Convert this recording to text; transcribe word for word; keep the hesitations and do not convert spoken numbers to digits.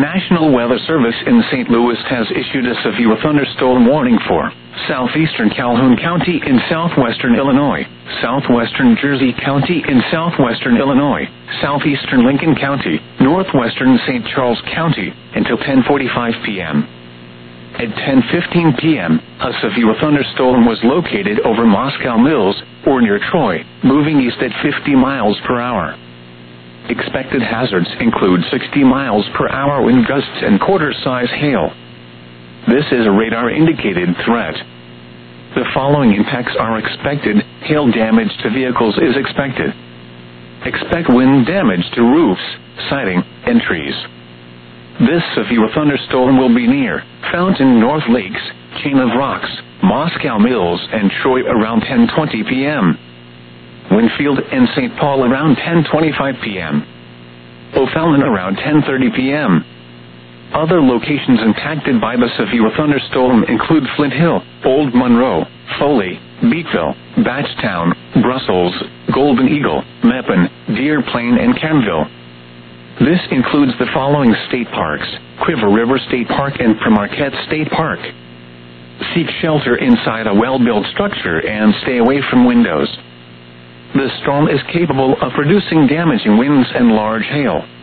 National Weather Service in Saint Louis has issued a severe thunderstorm warning for southeastern Calhoun County in southwestern Illinois, southwestern Jersey County in southwestern Illinois, southeastern Lincoln County, northwestern Saint Charles County, until ten forty-five p.m. At ten fifteen p.m., a severe thunderstorm was located over Moscow Mills, or near Troy, moving east at fifty miles per hour. Expected hazards include sixty miles per hour wind gusts and quarter-size hail. This is a radar-indicated threat. The following impacts are expected. Hail damage to vehicles is expected. Expect wind damage to roofs, siding, and trees. This severe thunderstorm will be near Fountain North Lakes, Chain of Rocks, Moscow Mills, and Troy around ten twenty p.m. Winfield and Saint Paul around ten twenty-five p.m. O'Fallon around ten thirty p.m. Other locations impacted by the severe thunderstorm include Flint Hill, Old Monroe, Foley, Beatville, Batchtown, Brussels, Golden Eagle, Meppen, Deer Plain, and Camville. This includes the following state parks: Quiver River State Park and Premarquette State Park. Seek shelter inside a well-built structure and stay away from windows. The storm is capable of producing damaging winds and large hail.